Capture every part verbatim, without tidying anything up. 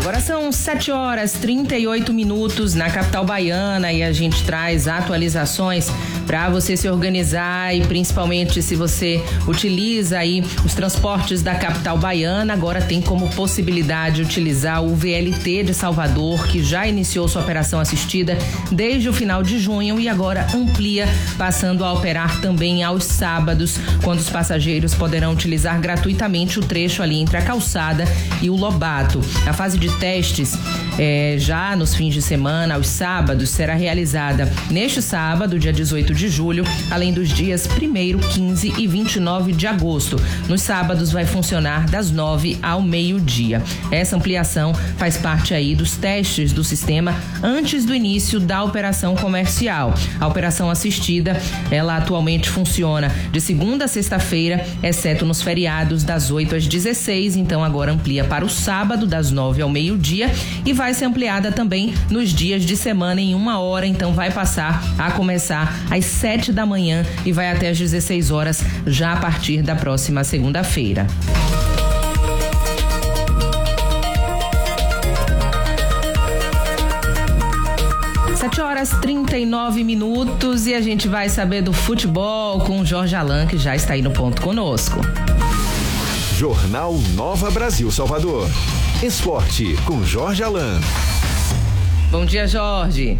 Agora são sete horas e trinta e oito minutos na capital baiana e a gente traz atualizações para você se organizar e principalmente se você utiliza aí os transportes da capital baiana, agora tem como possibilidade utilizar o V L T de Salvador, que já iniciou sua operação assistida desde o final de junho e agora amplia, passando a operar também aos sábados, quando os passageiros poderão utilizar gratuitamente o trecho ali entre a calçada e o Lobato. A fase de testes é, já nos fins de semana, aos sábados, será realizada neste sábado, dia dezoito de julho, além dos dias primeiro, quinze e vinte e nove de agosto. Nos sábados vai funcionar das nove ao meio-dia. Essa ampliação faz parte aí dos testes do sistema antes do início da operação comercial. A operação assistida, ela atualmente funciona de segunda a sexta-feira, exceto nos feriados das oito às dezesseis, então agora amplia para o sábado das nove ao meio-dia e vai ser ampliada também nos dias de semana em uma hora, então vai passar a começar às sete da manhã e vai até às dezesseis horas já a partir da próxima segunda-feira. sete horas e trinta e nove minutos e a gente vai saber do futebol com o Jorge Alan, que já está aí no ponto conosco. Jornal Nova Brasil Salvador. Esporte com Jorge Alan. Bom dia, Jorge.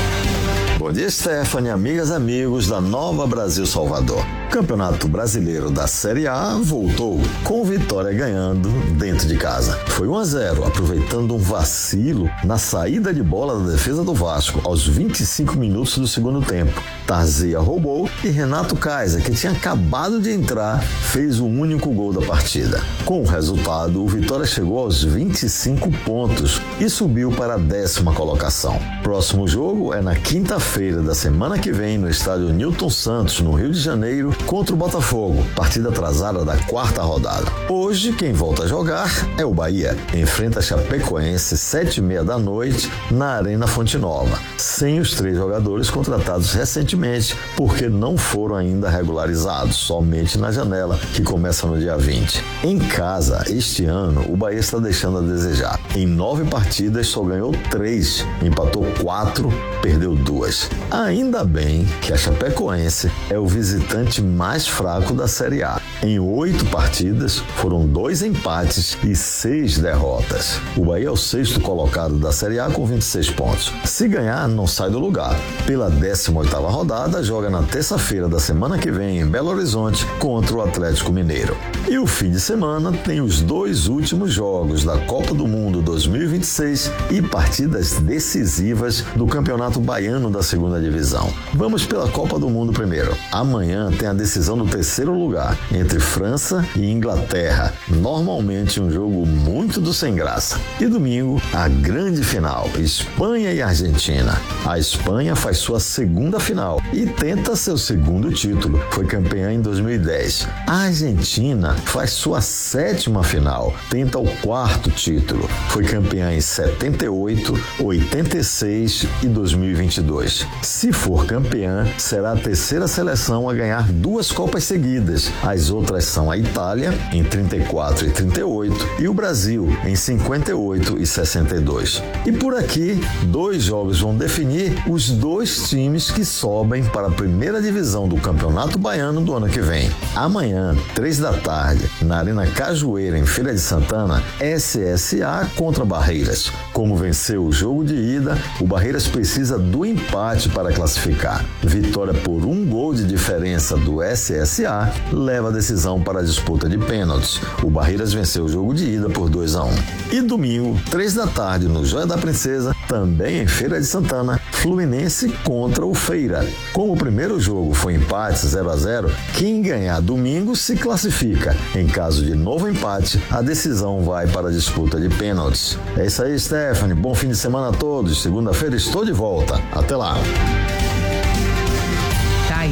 Bom dia, Stephanie, amigas e amigos da Nova Brasil Salvador. O Campeonato Brasileiro da Série A voltou, com Vitória ganhando dentro de casa. Foi um a zero, aproveitando um vacilo na saída de bola da defesa do Vasco, aos vinte e cinco minutos do segundo tempo. Tarzia roubou e Renato Kaiser, que tinha acabado de entrar, fez o único gol da partida. Com o resultado, o Vitória chegou aos vinte e cinco pontos e subiu para a décima colocação. Próximo jogo é na quinta-feira da semana que vem, no estádio Newton Santos, no Rio de Janeiro, contra o Botafogo, partida atrasada da quarta rodada. Hoje, quem volta a jogar é o Bahia. Enfrenta a Chapecoense, sete e meia da noite, na Arena Fonte Nova, sem os três jogadores contratados recentemente, porque não foram ainda regularizados, somente na janela, que começa no dia vinte. Em casa, este ano, o Bahia está deixando a desejar. Em nove partidas, só ganhou três, empatou quatro, perdeu duas. Ainda bem que a Chapecoense é o visitante mais fraco da Série A. Em oito partidas, foram dois empates e seis derrotas. O Bahia é o sexto colocado da Série A com vinte e seis pontos. Se ganhar, não sai do lugar. Pela décima oitava rodada, joga na terça-feira da semana que vem em Belo Horizonte contra o Atlético Mineiro. E o fim de semana tem os dois últimos jogos da Copa do Mundo dois mil e vinte e seis e partidas decisivas do Campeonato Baiano da segunda divisão. Vamos pela Copa do Mundo primeiro. Amanhã tem a decisão do terceiro lugar entre França e Inglaterra. Normalmente um jogo muito do sem graça. E domingo, a grande final, Espanha e Argentina. A Espanha faz sua segunda final e tenta seu segundo título. Foi campeã em dois mil e dez. A Argentina faz sua sétima final, tenta o quarto título. Foi campeã em setenta e oito, oitenta e seis e dois mil e vinte e dois. Se for campeã, será a terceira seleção a ganhar duas Copas seguidas. As outras são a Itália, em trinta e quatro e trinta e oito, e o Brasil, em cinquenta e oito e sessenta e dois. E por aqui, dois jogos vão definir os dois times que sobem para a primeira divisão do Campeonato Baiano do ano que vem. Amanhã, três da tarde, na Arena Cajueira, em Feira de Santana, S S A contra Barreiras. Como venceu o jogo de ida, o Barreiras precisa do empate para classificar. Vitória por um gol de diferença do S S A leva a decisão para a disputa de pênaltis. O Barreiras venceu o jogo de ida por dois a um. E domingo, três da tarde, no Joia da Princesa, também em Feira de Santana, Fluminense contra o Feira. Como o primeiro jogo foi empate zero a zero, quem ganhar domingo se classifica. Em caso de novo empate, a decisão vai para a disputa de pênaltis. É isso aí, Stephanie. Bom fim de semana a todos. Segunda-feira estou de volta. Até lá. Tá aí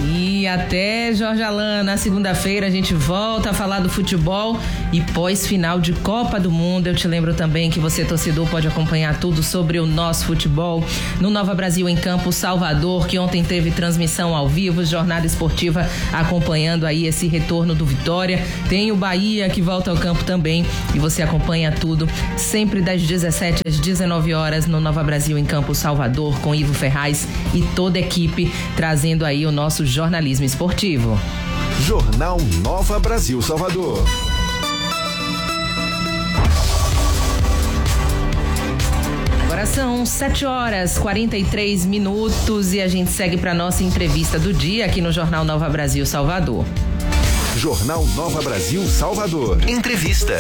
e até, Jorge Alain. Na segunda-feira a gente volta a falar do futebol e pós-final de Copa do Mundo. Eu te lembro também que você, torcedor, pode acompanhar tudo sobre o nosso futebol no Nova Brasil em Campo Salvador, que ontem teve transmissão ao vivo, jornada esportiva acompanhando aí esse retorno do Vitória. Tem o Bahia que volta ao campo também e você acompanha tudo sempre das dezessete às dezenove horas no Nova Brasil em Campo Salvador, com Ivo Ferraz e toda a equipe trazendo aí o nosso jornalismo esportivo. Jornal Nova Brasil Salvador. Agora são sete horas e quarenta e três minutos e a gente segue para nossa entrevista do dia aqui no Jornal Nova Brasil Salvador. Jornal Nova Brasil Salvador. Entrevista.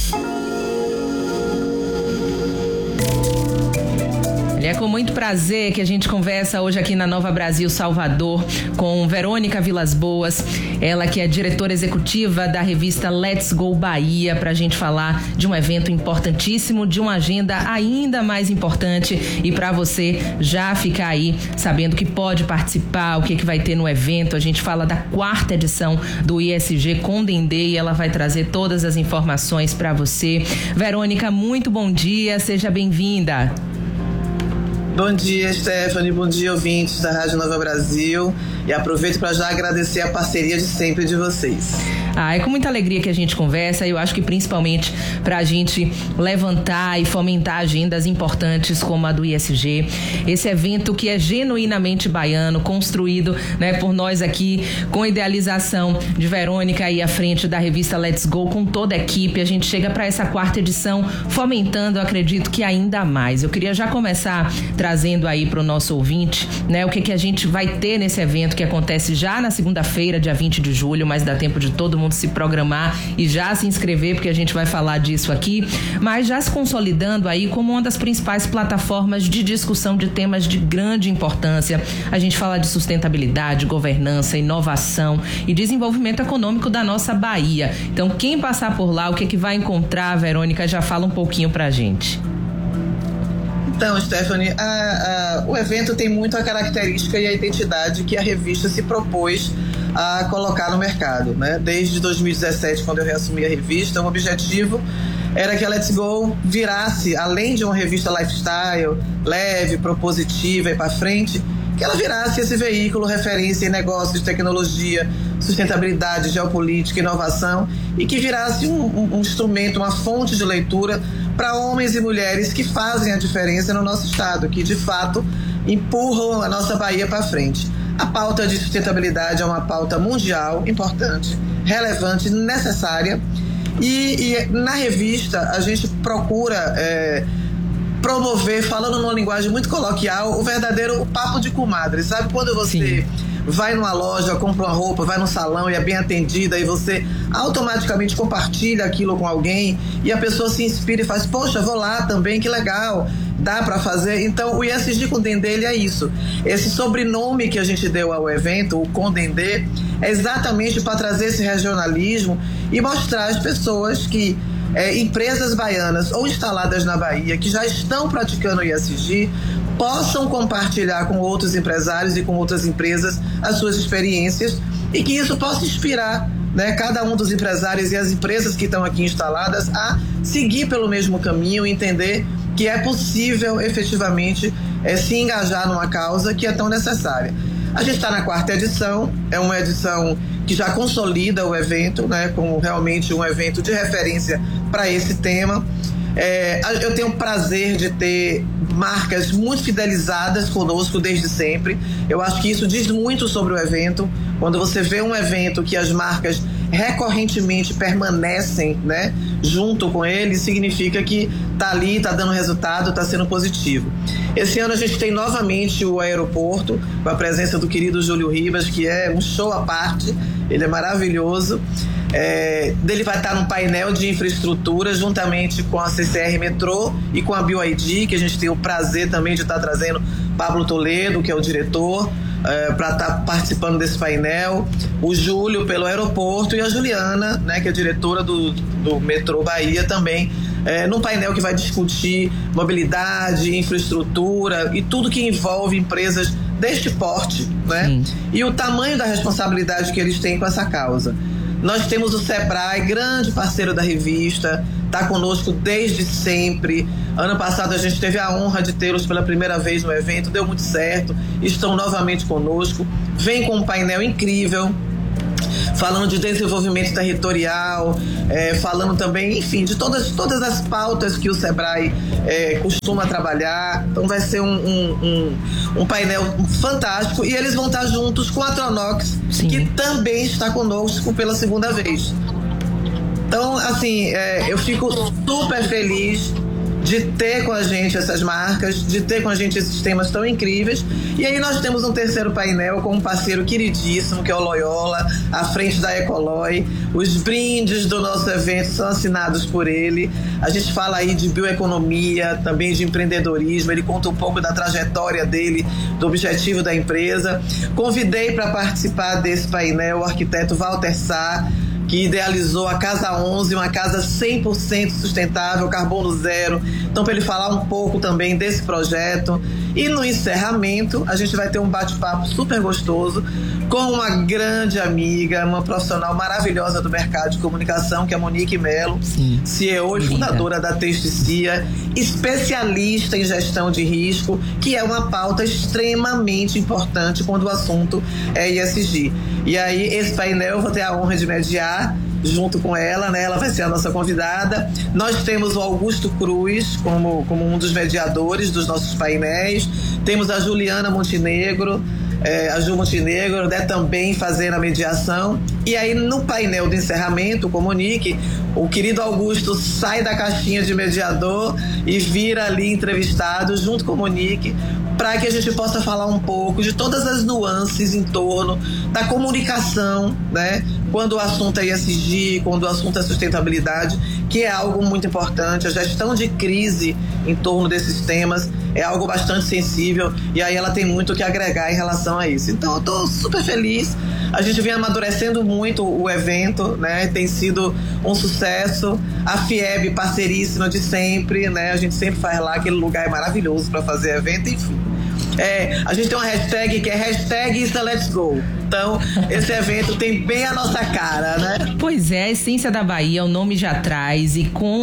É com muito prazer que a gente conversa hoje aqui na Nova Brasil Salvador com Verônica Vilas Boas, ela que é diretora executiva da revista Let's Go Bahia, para a gente falar de um evento importantíssimo, de uma agenda ainda mais importante e para você já ficar aí sabendo que pode participar, o que, que vai ter no evento. A gente fala da quarta edição do I S G com Dendê e ela vai trazer todas as informações para você. Verônica, muito bom dia, seja bem-vinda. Bom dia, Stephanie. Bom dia, ouvintes da Rádio Nova Brasil. E aproveito para já agradecer a parceria de sempre de vocês. Ah, é com muita alegria que a gente conversa. Eu acho que principalmente para a gente levantar e fomentar agendas importantes como a do I S G. Esse evento que é genuinamente baiano, construído, né, por nós aqui, com idealização de Verônica aí à frente da revista Let's Go, com toda a equipe. A gente chega para essa quarta edição fomentando, eu acredito que ainda mais. Eu queria já começar trazendo aí para o nosso ouvinte, né, o que, que a gente vai ter nesse evento que acontece já na segunda-feira, dia vinte de julho, mas dá tempo de todo mundo se programar e já se inscrever, porque a gente vai falar disso aqui, mas já se consolidando aí como uma das principais plataformas de discussão de temas de grande importância. A gente fala de sustentabilidade, governança, inovação e desenvolvimento econômico da nossa Bahia. Então, quem passar por lá, o que, que vai encontrar, Verônica, já fala um pouquinho pra gente. Então, Stephanie, a, a, o evento tem muito a característica e a identidade que a revista se propôs a colocar no mercado, né? Desde dois mil e dezessete, quando eu reassumi a revista, o objetivo era que a Let's Go virasse, além de uma revista lifestyle, leve, propositiva e para frente, que ela virasse esse veículo referência em negócios, tecnologia, sustentabilidade, geopolítica, inovação, e que virasse um, um, um instrumento, uma fonte de leitura para homens e mulheres que fazem a diferença no nosso estado, que de fato empurram a nossa Bahia para frente. A pauta de sustentabilidade é uma pauta mundial, importante, relevante, necessária, e, e na revista a gente procura é, promover, falando numa linguagem muito coloquial, o verdadeiro papo de comadre. Sabe quando você... Sim. Vai numa loja, compra uma roupa, vai no salão e é bem atendida e você automaticamente compartilha aquilo com alguém e a pessoa se inspira e faz, poxa, vou lá também, que legal, dá pra fazer. Então o I S G com Dendê, ele é isso. Esse sobrenome que a gente deu ao evento, o Com Dendê, é exatamente para trazer esse regionalismo e mostrar às pessoas que é, empresas baianas ou instaladas na Bahia que já estão praticando o I S G possam compartilhar com outros empresários e com outras empresas as suas experiências e que isso possa inspirar, né, cada um dos empresários e as empresas que estão aqui instaladas a seguir pelo mesmo caminho e entender que é possível efetivamente é, se engajar numa causa que é tão necessária. A gente está na quarta edição, é uma edição que já consolida o evento, né, como realmente um evento de referência para esse tema. É, eu tenho o prazer de ter marcas muito fidelizadas conosco desde sempre. Eu acho que isso diz muito sobre o evento. Quando você vê um evento que as marcas recorrentemente permanecem, né, junto com ele, significa que tá ali, tá dando resultado, tá sendo positivo. Esse ano a gente tem novamente o aeroporto, com a presença do querido Júlio Ribas, que é um show à parte, ele é maravilhoso. É, ele vai estar num painel de infraestrutura juntamente com a C C R Metrô e com a B Y D, que a gente tem o prazer também de estar trazendo Pablo Toledo, que é o diretor, é, para estar participando desse painel, o Júlio pelo aeroporto e a Juliana, né, que é diretora do, do Metrô Bahia também, é, num painel que vai discutir mobilidade, infraestrutura e tudo que envolve empresas deste porte, né? Sim. E o tamanho da responsabilidade que eles têm com essa causa. Nós temos o Sebrae, grande parceiro da revista, está conosco desde sempre. Ano passado a gente teve a honra de tê-los pela primeira vez no evento, deu muito certo, estão novamente conosco. Vem com um painel incrível, falando de desenvolvimento territorial, é, falando também, enfim, de todas, todas as pautas que o Sebrae é, costuma trabalhar. Então vai ser um, um, um, um painel fantástico, e eles vão estar juntos com a Tronox, Sim. que também está conosco pela segunda vez. Então, assim, é, eu fico super feliz de ter com a gente essas marcas, de ter com a gente esses temas tão incríveis. E aí nós temos um terceiro painel com um parceiro queridíssimo, que é o Loyola, à frente da Ecolói. Os brindes do nosso evento são assinados por ele. A gente fala aí de bioeconomia, também de empreendedorismo. Ele conta um pouco da trajetória dele, do objetivo da empresa. Convidei para participar desse painel o arquiteto Walter Sá, que idealizou a Casa onze, uma casa cem por cento sustentável, carbono zero. Então, para ele falar um pouco também desse projeto. E no encerramento, a gente vai ter um bate-papo super gostoso com uma grande amiga, uma profissional maravilhosa do mercado de comunicação, que é a Monique Melo, Sim. C E O e fundadora da Testicia, especialista em gestão de risco, que é uma pauta extremamente importante quando o assunto é E S G. E aí, esse painel eu vou ter a honra de mediar junto com ela, né? Ela vai ser a nossa convidada. Nós temos o Augusto Cruz como, como um dos mediadores dos nossos painéis. Temos a Juliana Montenegro, é, a Ju Montenegro, né, também fazendo a mediação. E aí, no painel de encerramento com Monique, o querido Augusto sai da caixinha de mediador e vira ali entrevistado junto com Monique, para que a gente possa falar um pouco de todas as nuances em torno da comunicação, né? Quando o assunto é E S G, quando o assunto é sustentabilidade, que é algo muito importante. A gestão de crise em torno desses temas é algo bastante sensível, e aí ela tem muito o que agregar em relação a isso. Então eu tô super feliz. A gente vem amadurecendo muito o evento, né? Tem sido um sucesso. A FIEB, parceiríssima de sempre, né? A gente sempre faz lá, aquele lugar é maravilhoso para fazer evento, enfim. É, a gente tem uma hashtag que é hashtag Insta Let's Go. Então, esse evento tem bem a nossa cara, né? Pois é, a essência da Bahia, o nome já traz, e com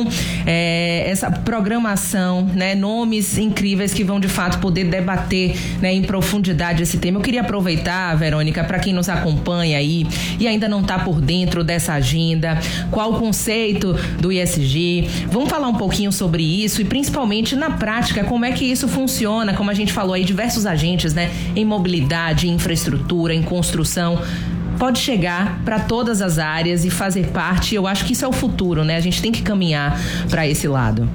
é, essa programação, né, nomes incríveis que vão de fato poder debater, né, em profundidade esse tema. Eu queria aproveitar, Verônica, para quem nos acompanha aí e ainda não está por dentro dessa agenda, qual o conceito do E S G, vamos falar um pouquinho sobre isso e principalmente na prática, como é que isso funciona, como a gente falou aí, diversos agentes, né, em mobilidade, em infraestrutura, em construção, pode chegar para todas as áreas e fazer parte. Eu acho que isso é o futuro, né? A gente tem que caminhar para esse lado.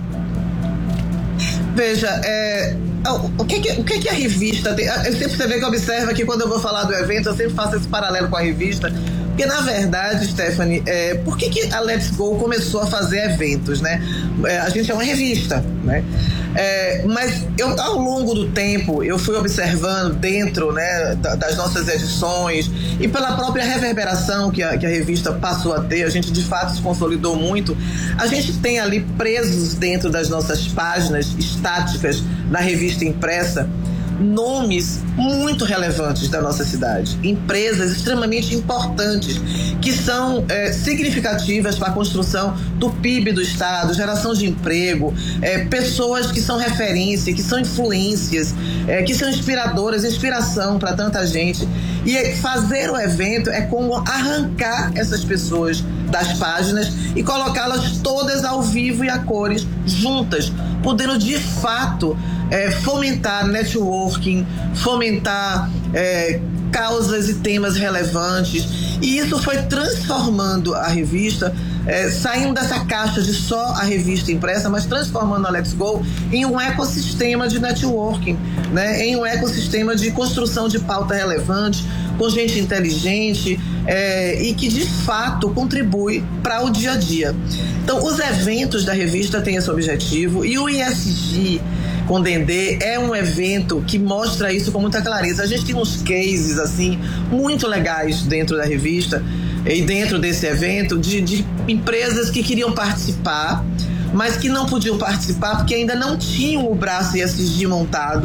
Veja, é, o, que que, o que que a revista tem? Eu sempre você vê que observa que quando eu vou falar do evento, eu sempre faço esse paralelo com a revista, porque na verdade, Stephanie, é, por que que a Let's Go começou a fazer eventos, né? É, a gente é uma revista, né? É, mas eu, ao longo do tempo, eu fui observando dentro, né, das nossas edições e pela própria reverberação que a, que a revista passou a ter, a gente de fato se consolidou muito. A gente tem ali presos dentro das nossas páginas estáticas na revista impressa nomes muito relevantes da nossa cidade, empresas extremamente importantes que são é, significativas para a construção do P I B do estado, geração de emprego, é, pessoas que são referência, que são influências, é, que são inspiradoras, inspiração para tanta gente. E fazer o evento é como arrancar essas pessoas das páginas e colocá-las todas ao vivo e a cores, juntas, podendo de fato é, fomentar networking, fomentar é, causas e temas relevantes. E isso foi transformando a revista, é, saindo dessa caixa de só a revista impressa, mas transformando a Let's Go em um ecossistema de networking, né? Em um ecossistema de construção de pauta relevante, com gente inteligente, é, e que de fato contribui para o dia a dia. Então, os eventos da revista têm esse objetivo, e o E S G com Dendê é um evento que mostra isso com muita clareza. A gente tem uns cases assim muito legais dentro da revista e dentro desse evento de, de empresas que queriam participar, mas que não podiam participar porque ainda não tinham o braço E S G montado.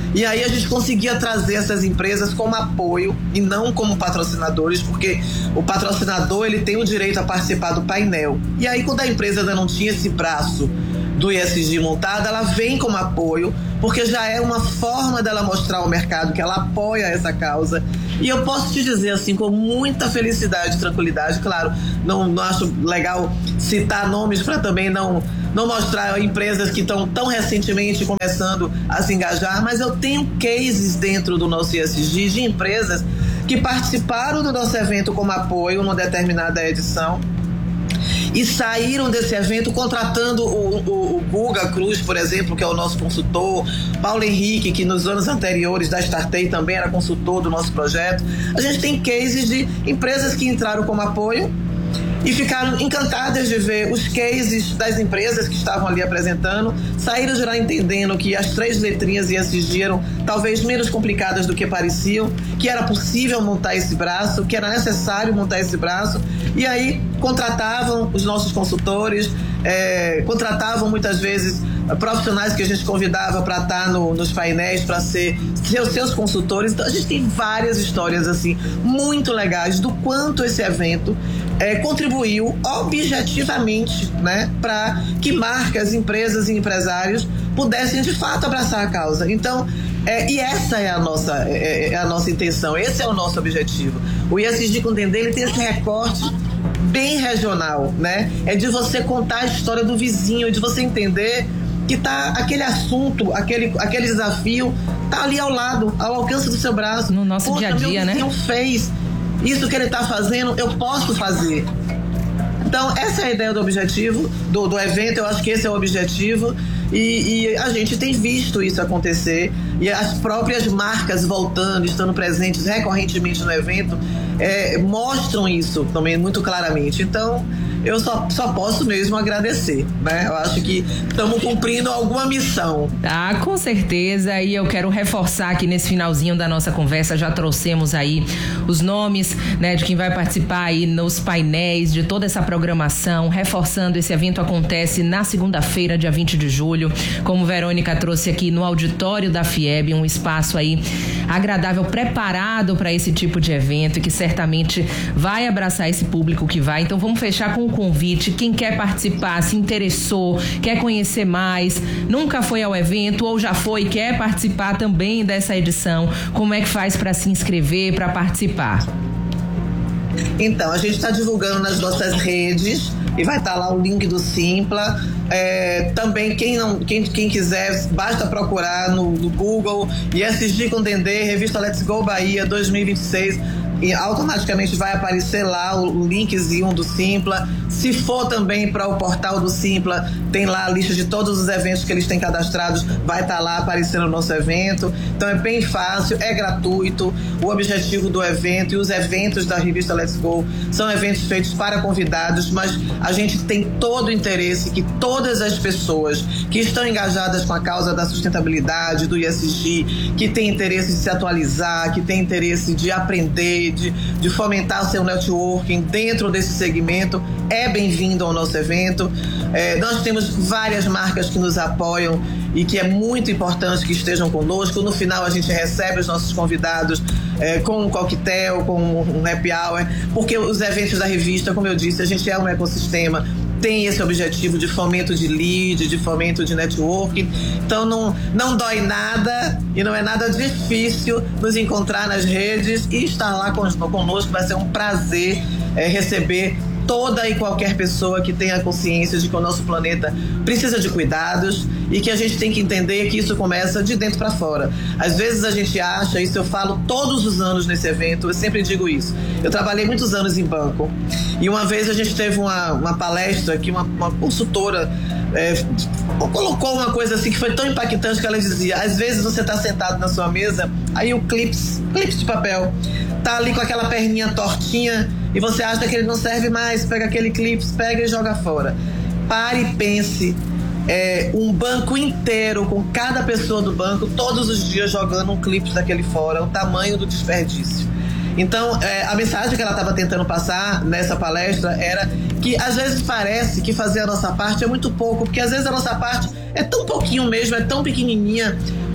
E aí a gente conseguia trazer essas empresas como apoio e não como patrocinadores, porque o patrocinador ele tem o direito a participar do painel. E aí quando a empresa ainda não tinha esse braço do E S G montado, ela vem como apoio, porque já é uma forma dela mostrar ao mercado que ela apoia essa causa. E eu posso te dizer assim, com muita felicidade e tranquilidade, claro, não, não acho legal citar nomes para também não, não mostrar empresas que estão tão recentemente começando a se engajar, mas eu tenho cases dentro do nosso E S G de empresas que participaram do nosso evento como apoio numa determinada edição e saíram desse evento contratando o, o, o Guga Cruz, por exemplo, que é o nosso consultor, Paulo Henrique, que nos anos anteriores da Startei também era consultor do nosso projeto. A gente tem cases de empresas que entraram como apoio e ficaram encantadas de ver os cases das empresas que estavam ali apresentando, saíram já entendendo que as três letrinhas E S G eram talvez menos complicadas do que pareciam, que era possível montar esse braço, que era necessário montar esse braço, e aí contratavam os nossos consultores, é, contratavam muitas vezes profissionais que a gente convidava para estar no, nos painéis, para ser, ser os seus consultores. Então a gente tem várias histórias assim muito legais do quanto esse evento é, contribuiu objetivamente, né, para que marcas, empresas e empresários pudessem de fato abraçar a causa. Então, é, e essa é a nossa, é, é a nossa intenção, esse é o nosso objetivo. O E S G com Dendê, ele tem esse recorte bem regional, né? É de você contar a história do vizinho, de você entender que tá aquele assunto, aquele, aquele desafio tá ali ao lado, ao alcance do seu braço. No nosso Poxa, dia a dia, né? Meu vizinho fez isso que ele tá fazendo, eu posso fazer. Então, essa é a ideia do objetivo, do, do evento. Eu acho que esse é o objetivo. E, e a gente tem visto isso acontecer. E as próprias marcas voltando, estando presentes recorrentemente no evento, é, mostram isso também muito claramente. Então, eu só, só posso mesmo agradecer, né? Eu acho que estamos cumprindo alguma missão. Ah, com certeza. E eu quero reforçar aqui nesse finalzinho da nossa conversa, já trouxemos aí os nomes, né, de quem vai participar aí nos painéis, de toda essa programação, reforçando, esse evento acontece na segunda-feira, dia vinte de julho, como Verônica trouxe aqui no auditório da FIEB, um espaço aí agradável, preparado para esse tipo de evento, que certamente vai abraçar esse público que vai. Então vamos fechar com um convite. Quem quer participar, se interessou, quer conhecer mais, nunca foi ao evento ou já foi e quer participar também dessa edição, como é que faz para se inscrever, para participar? Então, a gente está divulgando nas nossas redes e vai estar tá lá o link do Simpla. É, também, quem, não, quem, quem quiser, basta procurar no, no Google E S G com Dendê, revista Let's Go Bahia dois mil e vinte e seis, e automaticamente vai aparecer lá o, o linkzinho do Simpla. Se for também para o portal do Simpla, tem lá a lista de todos os eventos que eles têm cadastrados, vai estar tá lá aparecendo o nosso evento. Então é bem fácil, é gratuito. O objetivo do evento e os eventos da revista Let's Go são eventos feitos para convidados, mas a gente tem todo o interesse que todas as pessoas que estão engajadas com a causa da sustentabilidade, do E S G, que tem interesse de se atualizar, que tem interesse de aprender, de, de fomentar o seu networking dentro desse segmento, é bem-vindo ao nosso evento. É, nós temos várias marcas que nos apoiam e que é muito importante que estejam conosco. No final a gente recebe os nossos convidados é, com um coquetel, com um happy hour, porque os eventos da revista, como eu disse, a gente é um ecossistema, tem esse objetivo de fomento de lead, de fomento de networking. Então não, não dói nada e não é nada difícil nos encontrar nas redes e estar lá conosco. Vai ser um prazer é, receber toda e qualquer pessoa que tenha consciência de que o nosso planeta precisa de cuidados e que a gente tem que entender que isso começa de dentro para fora. Às vezes a gente acha, isso eu falo todos os anos nesse evento, eu sempre digo isso. Eu trabalhei muitos anos em banco e uma vez a gente teve uma, uma palestra que uma, uma consultora é, colocou uma coisa assim que foi tão impactante que ela dizia: às vezes você está sentado na sua mesa, aí o clips, clips de papel tá ali com aquela perninha tortinha e você acha que ele não serve mais, pega aquele clips, pega e joga fora. Pare e pense, é, um banco inteiro com cada pessoa do banco todos os dias jogando um clips daquele fora, o tamanho do desperdício. Então, é, a mensagem que ela estava tentando passar nessa palestra era que às vezes parece que fazer a nossa parte é muito pouco, porque às vezes a nossa parte é tão pouquinho mesmo, é tão pequenininha,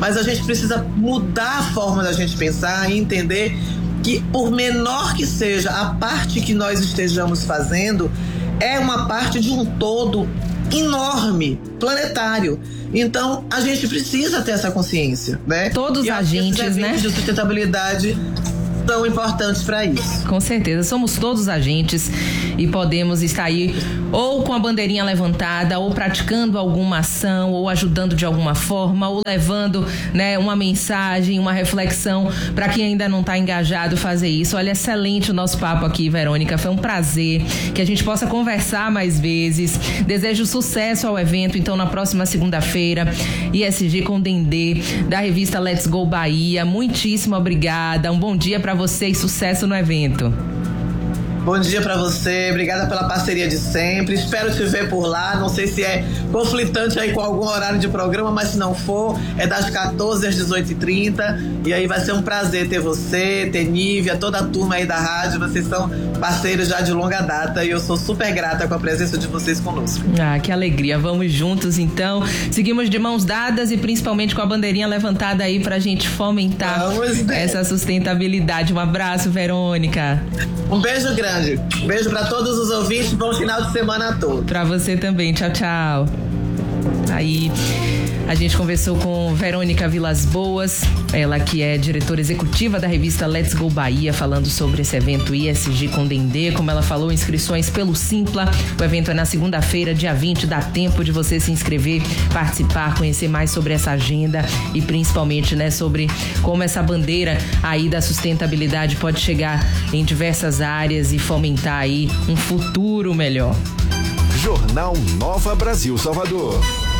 mas a gente precisa mudar a forma da gente pensar e entender que, por menor que seja a parte que nós estejamos fazendo, é uma parte de um todo enorme, planetário. Então, a gente precisa ter essa consciência, né? Todos os agentes, né? de sustentabilidade tão importantes para isso. Com certeza, somos todos agentes e podemos estar aí ou com a bandeirinha levantada, ou praticando alguma ação, ou ajudando de alguma forma, ou levando, né, uma mensagem, uma reflexão para quem ainda não está engajado fazer isso. Olha, excelente o nosso papo aqui, Verônica, foi um prazer que a gente possa conversar mais vezes. Desejo sucesso ao evento, então, na próxima segunda-feira, I S G com Dendê, da revista Let's Go Bahia. Muitíssimo obrigada, um bom dia para você e sucesso no evento. Bom dia para você, obrigada pela parceria de sempre, espero te ver por lá, não sei se é conflitante aí com algum horário de programa, mas se não for, é das quatorze às dezoito e trinta, e aí vai ser um prazer ter você, ter Nívia, toda a turma aí da rádio, vocês são parceiros já de longa data e eu sou super grata com a presença de vocês conosco. Ah, que alegria, vamos juntos então, seguimos de mãos dadas e principalmente com a bandeirinha levantada aí pra gente fomentar essa sustentabilidade. Um abraço, Verônica. Um beijo grande. Beijo para todos os ouvintes, bom final de semana a todos. Para você também, tchau, tchau. Aí a gente conversou com Verônica Vilas Boas, ela que é diretora executiva da revista Let's Go Bahia, falando sobre esse evento I S G com Dendê. Como ela falou, inscrições pelo Simpla. O evento é na segunda-feira, dia vinte, dá tempo de você se inscrever, participar, conhecer mais sobre essa agenda e principalmente, né, sobre como essa bandeira aí da sustentabilidade pode chegar em diversas áreas e fomentar aí um futuro melhor. Jornal Nova Brasil Salvador.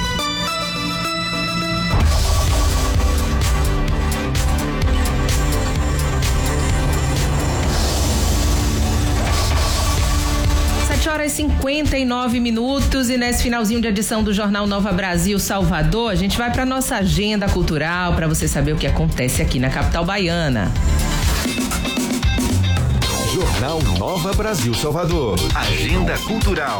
sete horas e cinquenta e nove minutos e nesse finalzinho de edição do Jornal Nova Brasil Salvador, a gente vai para nossa agenda cultural para você saber o que acontece aqui na capital baiana. Jornal Nova Brasil Salvador. Agenda cultural.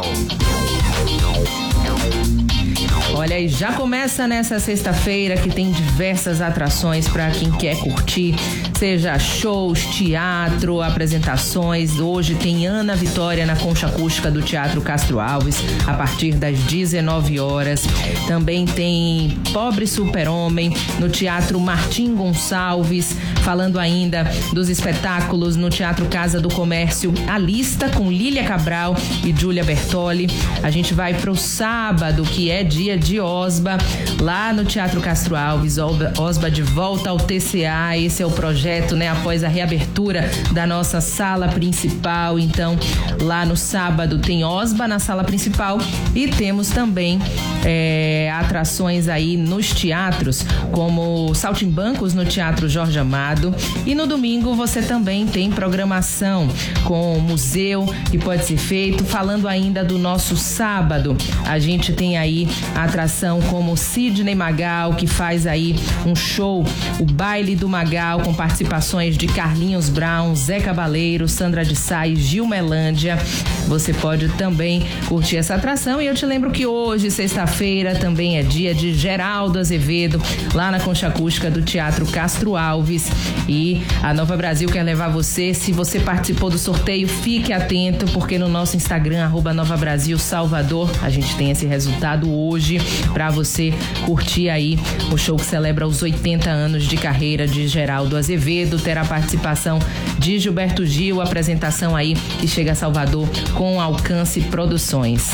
Olha, e já começa nessa sexta-feira que tem diversas atrações para quem quer curtir, seja shows, teatro, apresentações. Hoje tem Ana Vitória na Concha Acústica do Teatro Castro Alves, a partir das dezenove horas. Também tem Pobre Super-Homem no Teatro Martim Gonçalves, falando ainda dos espetáculos no Teatro Casa do Comércio, A Lista com Lília Cabral e Júlia Bertoli. A gente vai pro sábado, que é dia de Osba, lá no Teatro Castro Alves. Osba de volta ao T C A. Esse é o projeto, né, após a reabertura da nossa sala principal. Então, lá no sábado tem Osba na sala principal e temos também é, atrações aí nos teatros, como Saltimbancos no Teatro Jorge Amado. E no domingo você também tem programação com o museu que pode ser feito. Falando ainda do nosso sábado, a gente tem aí a atração como Sidney Magal, que faz aí um show, o Baile do Magal, com participações de Carlinhos Brown, Zé Cabaleiro, Sandra de Sá e Gil Melândia. Você pode também curtir essa atração. E eu te lembro que hoje, sexta-feira, também é dia de Geraldo Azevedo, lá na Concha Acústica do Teatro Castro Alves. E a Nova Brasil quer levar você. Se você participou do sorteio, fique atento, porque no nosso Instagram, arroba Nova Brasil Salvador, a gente tem esse resultado hoje para você curtir aí o show que celebra os oitenta anos de carreira de Geraldo Azevedo. Terá participação de Gilberto Gil, apresentação aí que chega a Salvador com Alcance Produções.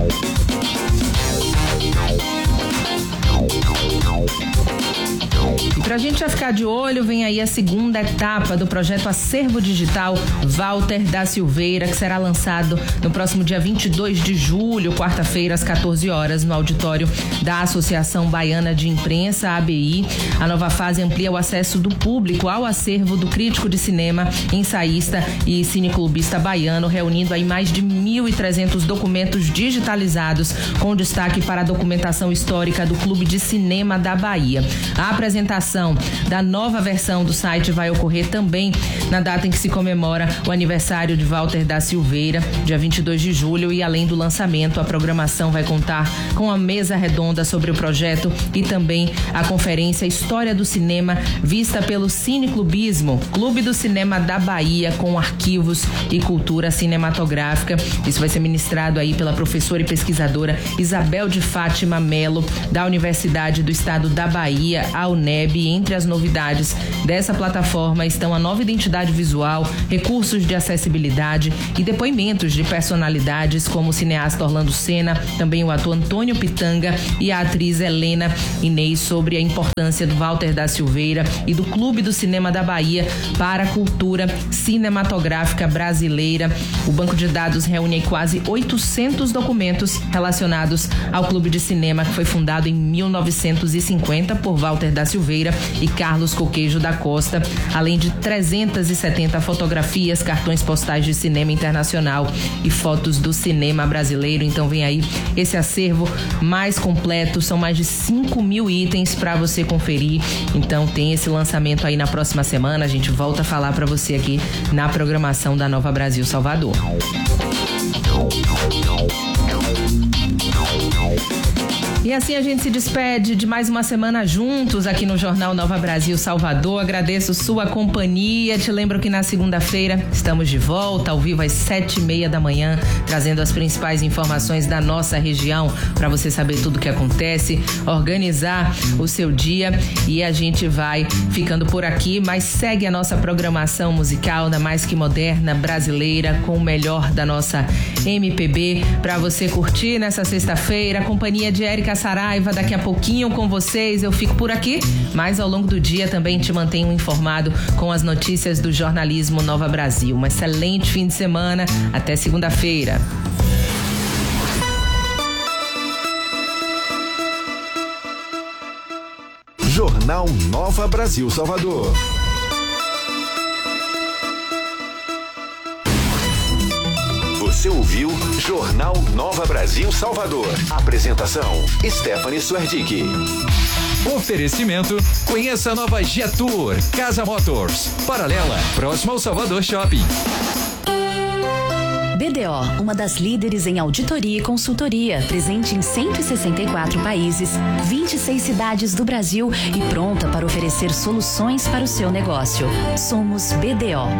E pra gente já ficar de olho, vem aí a segunda etapa do projeto Acervo Digital Walter da Silveira, que será lançado no próximo dia vinte e dois de julho, quarta-feira, às quatorze horas, no auditório da Associação Baiana de Imprensa, A B I. A nova fase amplia o acesso do público ao acervo do crítico de cinema, ensaísta e cineclubista baiano, reunindo aí mais de mil e trezentos documentos digitalizados, com destaque para a documentação histórica do Clube de Cinema da Bahia. A apresentação lançação da nova versão do site vai ocorrer também na data em que se comemora o aniversário de Walter da Silveira, dia vinte e dois de julho, e além do lançamento, a programação vai contar com a mesa redonda sobre o projeto e também a conferência História do Cinema, vista pelo Cineclubismo, Clube do Cinema da Bahia, com arquivos e cultura cinematográfica. Isso vai ser ministrado aí pela professora e pesquisadora Isabel de Fátima Melo, da Universidade do Estado da Bahia, a UNEB. Entre as novidades dessa plataforma estão a nova identidade visual, recursos de acessibilidade e depoimentos de personalidades como o cineasta Orlando Senna, também o ator Antônio Pitanga e a atriz Helena Inês, sobre a importância do Walter da Silveira e do Clube do Cinema da Bahia para a cultura cinematográfica brasileira. O banco de dados reúne quase oitocentos documentos relacionados ao Clube de Cinema, que foi fundado em mil novecentos e cinquenta por Walter da Silveira e Carlos Coqueijo da Costa, além de trezentas e setenta fotografias, cartões postais de cinema internacional e fotos do cinema brasileiro. Então vem aí esse acervo mais completo, são mais de cinco mil itens para você conferir. Então tem esse lançamento aí na próxima semana, a gente volta a falar para você aqui na programação da Nova Brasil Salvador. E assim a gente se despede de mais uma semana juntos aqui no Jornal Nova Brasil Salvador. Agradeço sua companhia. Te lembro que na segunda-feira estamos de volta ao vivo às sete e meia da manhã, trazendo as principais informações da nossa região para você saber tudo o que acontece, organizar o seu dia. E a gente vai ficando por aqui, mas segue a nossa programação musical da mais que moderna brasileira, com o melhor da nossa M P B para você curtir nessa sexta-feira. A companhia de Érica Saraiva, daqui a pouquinho com vocês. Eu fico por aqui, mas ao longo do dia também te mantenho informado com as notícias do jornalismo Nova Brasil. Um excelente fim de semana, até segunda-feira. Jornal Nova Brasil Salvador. Você ouviu Jornal Nova Brasil Salvador. Apresentação: Stephanie Swerdick. Oferecimento: conheça a nova Jetour, Casa Motors, paralela, próximo ao Salvador Shopping. B D O, uma das líderes em auditoria e consultoria, presente em cento e sessenta e quatro países, vinte e seis cidades do Brasil e pronta para oferecer soluções para o seu negócio. Somos B D O.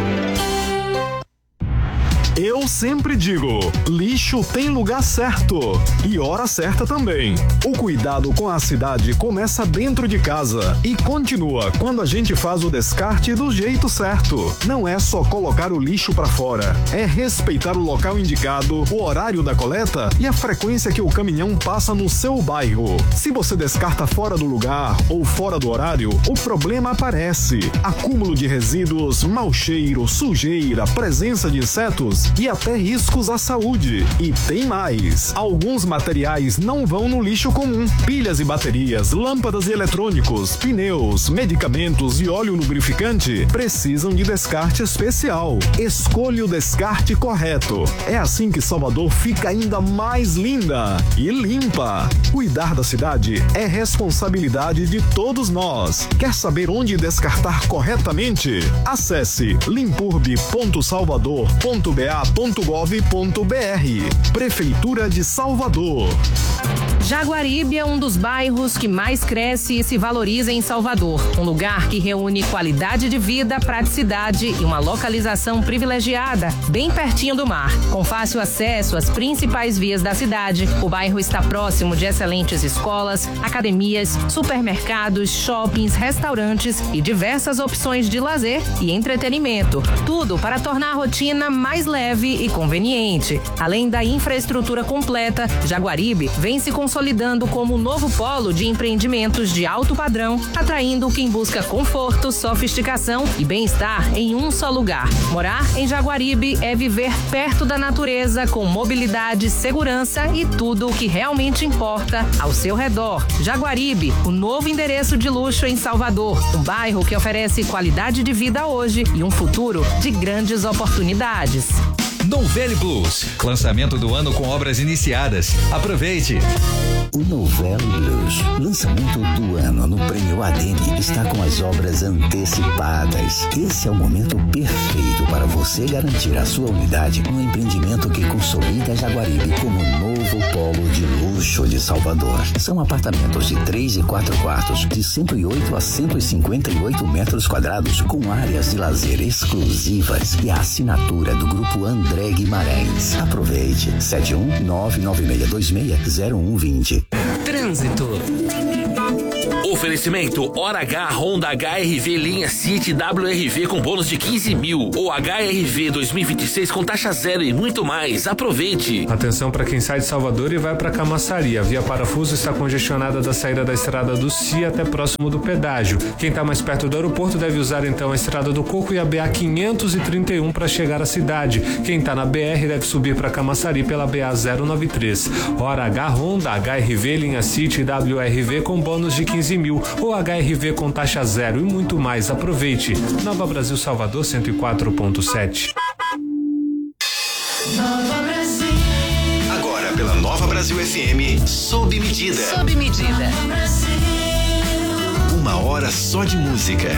Eu sempre digo, lixo tem lugar certo e hora certa também. O cuidado com a cidade começa dentro de casa e continua quando a gente faz o descarte do jeito certo. Não é só colocar o lixo para fora, é respeitar o local indicado, o horário da coleta e a frequência que o caminhão passa no seu bairro. Se você descarta fora do lugar ou fora do horário, o problema aparece. Acúmulo de resíduos, mau cheiro, sujeira, presença de insetos e até riscos à saúde. E tem mais. Alguns materiais não vão no lixo comum. Pilhas e baterias, lâmpadas e eletrônicos, pneus, medicamentos e óleo lubrificante precisam de descarte especial. Escolha o descarte correto. É assim que Salvador fica ainda mais linda e limpa. Cuidar da cidade é responsabilidade de todos nós. Quer saber onde descartar corretamente? Acesse limpurb ponto salvador ponto b a ponto gov ponto b r. Prefeitura de Salvador. Jaguaribe é um dos bairros que mais cresce e se valoriza em Salvador. Um lugar que reúne qualidade de vida, praticidade e uma localização privilegiada, bem pertinho do mar. Com fácil acesso às principais vias da cidade, o bairro está próximo de excelentes escolas, academias, supermercados, shoppings, restaurantes e diversas opções de lazer e entretenimento. Tudo para tornar a rotina mais leve e conveniente. Além da infraestrutura completa, Jaguaribe vem se consolidando como um novo polo de empreendimentos de alto padrão, atraindo quem busca conforto, sofisticação e bem-estar em um só lugar. Morar em Jaguaribe é viver perto da natureza, com mobilidade, segurança e tudo o que realmente importa ao seu redor. Jaguaribe, o novo endereço de luxo em Salvador, um bairro que oferece qualidade de vida hoje e um futuro de grandes oportunidades. Novelli Blues, lançamento do ano com obras iniciadas. Aproveite! o Novello Blues. Lançamento do ano no Prêmio Adene está com as obras antecipadas. Esse é o momento perfeito para você garantir a sua unidade no empreendimento que consolida Jaguaribe como novo polo de luxo de Salvador. São apartamentos de três e quatro quartos, de cento e oito a cento e cinquenta e oito metros quadrados, com áreas de lazer exclusivas e a assinatura do Grupo André Guimarães. Aproveite. sete um nove nove seis dois seis zero um dois zero. Trânsito. Oferecimento Hora H Honda H R V linha City W R V com bônus de quinze mil. Ou H R V dois mil e vinte e seis com taxa zero e muito mais. Aproveite. Atenção para quem sai de Salvador e vai para Camaçari. A via Parafuso está congestionada da saída da Estrada do Cia até próximo do pedágio. Quem está mais perto do aeroporto deve usar então a Estrada do Coco e a B A quinhentos e trinta e um para chegar à cidade. Quem está na B R deve subir para Camaçari pela B A zero nove três. Hora H Honda H R V linha City W R V com bônus de quinze mil. Ou H R V com taxa zero e muito mais. Aproveite. Nova Brasil Salvador cento e quatro ponto sete. Nova Brasil. Agora pela Nova Brasil F M, sob medida. Sob medida. Uma hora só de música.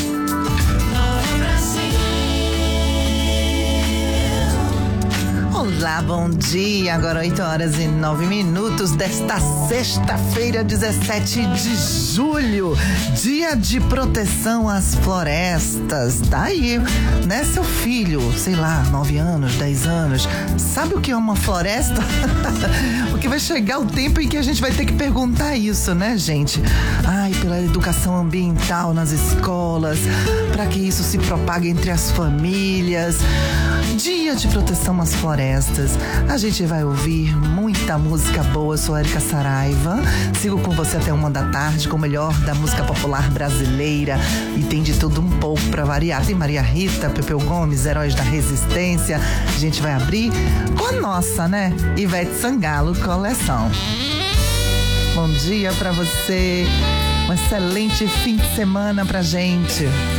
Olá, bom dia. Agora oito horas e nove minutos desta sexta-feira, dezessete de julho, dia de proteção às florestas. Tá aí, né, seu filho, sei lá, nove anos, dez anos, sabe o que é uma floresta? Porque vai chegar o tempo em que a gente vai ter que perguntar isso, né, gente? Ai, pela educação ambiental nas escolas, para que isso se propague entre as famílias. Dia de proteção às florestas. A gente vai ouvir muita música boa. Eu sou Érica Saraiva. Sigo com você até uma da tarde com o melhor da música popular brasileira. E tem de tudo um pouco pra variar. Tem Maria Rita, Pepeu Gomes, Heróis da Resistência. A gente vai abrir com a nossa, né? Ivete Sangalo, Coleção. Bom dia pra você. Um excelente fim de semana pra gente.